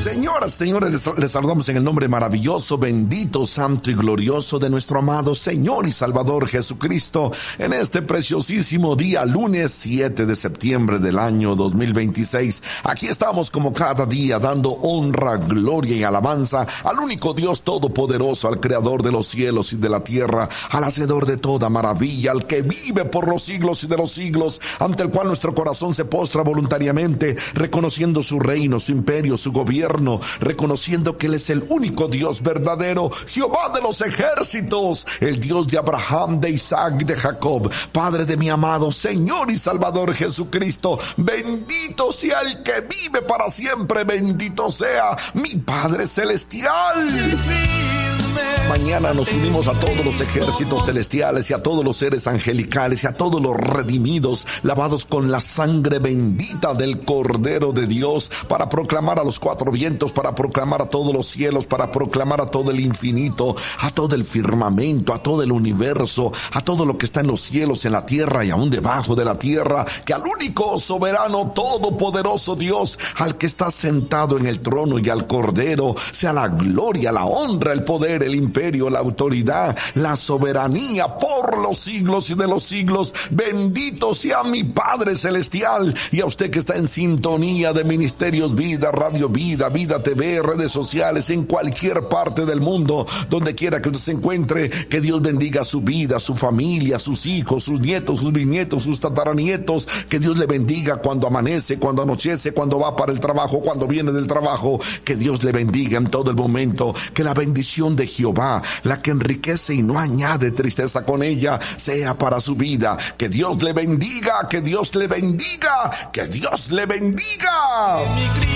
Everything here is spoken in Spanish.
Señoras, señores, les saludamos en el nombre maravilloso, bendito, santo y glorioso de nuestro amado Señor y Salvador Jesucristo, en este preciosísimo día, lunes 7 de septiembre del año 2026. Aquí estamos como cada día, dando honra, gloria y alabanza al único Dios todopoderoso, al creador de los cielos y de la tierra, al hacedor de toda maravilla, al que vive por los siglos y de los siglos, ante el cual nuestro corazón se postra voluntariamente, reconociendo su reino, su imperio, su gobierno, reconociendo que Él es el único Dios verdadero, Jehová de los ejércitos, el Dios de Abraham, de Isaac, de Jacob, Padre de mi amado Señor y Salvador Jesucristo. Bendito sea el que vive para siempre, bendito sea mi Padre celestial. Mañana nos unimos a todos los ejércitos celestiales y a todos los seres angelicales y a todos los redimidos, lavados con la sangre bendita del Cordero de Dios, para proclamar a los cuatro vientos, para proclamar a todos los cielos, para proclamar a todo el infinito, a todo el firmamento, a todo el universo, a todo lo que está en los cielos, en la tierra y aún debajo de la tierra, que al único soberano, todopoderoso Dios, al que está sentado en el trono y al Cordero, sea la gloria, la honra, el poder, el imperio, la autoridad, la soberanía por los siglos y de los siglos. Bendito sea mi Padre celestial. Y a usted que está en sintonía de Ministerios Vida, Radio Vida, Vida TV, redes sociales, en cualquier parte del mundo, donde quiera que usted se encuentre, que Dios bendiga su vida, su familia, sus hijos, sus nietos, sus bisnietos, sus tataranietos. Que Dios le bendiga cuando amanece, cuando anochece, cuando va para el trabajo, cuando viene del trabajo. Que Dios le bendiga en todo el momento. Que la bendición de Jehová, la que enriquece y no añade tristeza con ella, sea para su vida. Que Dios le bendiga, que Dios le bendiga, que Dios le bendiga.